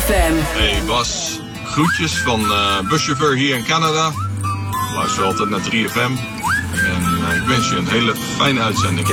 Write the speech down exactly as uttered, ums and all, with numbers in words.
F M. Hey Bas, groetjes van uh, buschauffeur hier in Canada. Ik luister altijd naar drie F M. En uh, ik wens je een hele fijne uitzending.